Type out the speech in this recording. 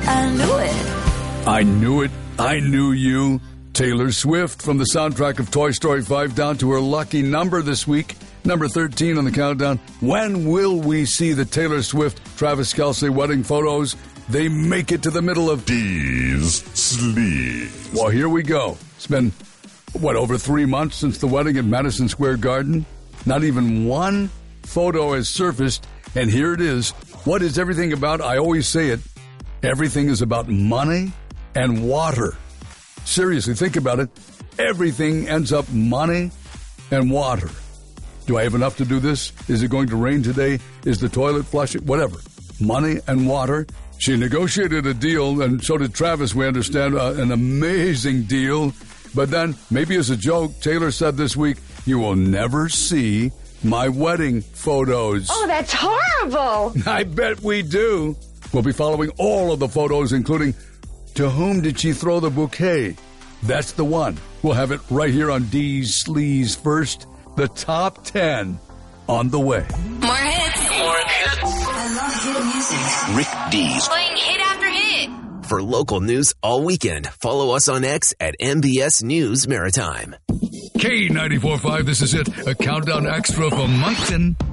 I knew it. I knew it. I knew you. Taylor Swift from the soundtrack of Toy Story 5 down to her lucky number this week. Number 13 on the countdown. When will we see the Taylor Swift-Travis Kelce wedding photos? They make it to the middle of D's Sleeves. Well, here we go. It's been, over 3 months since the wedding at Madison Square Garden? Not even one photo has surfaced, and here it is. What is everything about? I always say it. Everything is about money and water. Seriously, think about it. Everything ends up money and water. Do I have enough to do this? Is it going to rain today? Is the toilet flushing? Whatever. Money and water. She negotiated a deal, and so did Travis, we understand, an amazing deal. But then, maybe as a joke, Taylor said this week, "You will never see my wedding photos." Oh, that's horrible. I bet we do. We'll be following all of the photos, including to whom did she throw the bouquet? That's the one. We'll have it right here on D's Sleaze first. The top 10 on the way. More hits. More hits. I love hit music. Rick D's. Playing hit after hit. For local news all weekend, follow us on X at MBS News Maritime. K94.5, this is it. A countdown extra for Moncton.